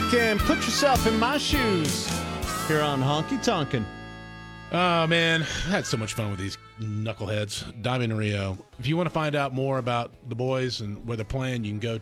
and put yourself in my shoes here on Honky Tonkin'. Oh, man. I had so much fun with these knuckleheads. Diamond Rio. If you want to find out more about the boys and where they're playing, you can go